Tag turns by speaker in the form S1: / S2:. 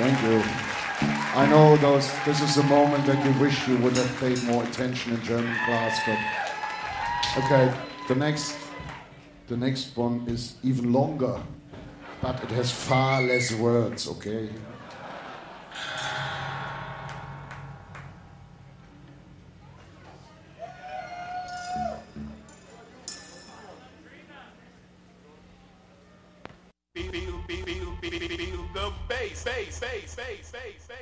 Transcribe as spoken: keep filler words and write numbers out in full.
S1: Thank you. I know those, this is a moment that you wish you would have paid more attention in German class, but okay, the next, the next one is even longer, but it has far less words, okay?
S2: Feel, feel, feel, feel, feel the bass, bass, bass, bass, bass, bass.